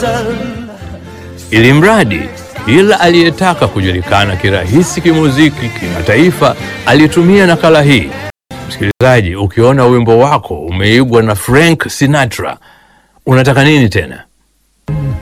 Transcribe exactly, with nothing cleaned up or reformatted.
Ili mradi kila aliyetaka kujulikana kirahisi kimuziki kimataifa alitumia nakala hii. Msikilizaji, ukiona wimbo wako umeigwa na Frank Sinatra, unataka nini tena?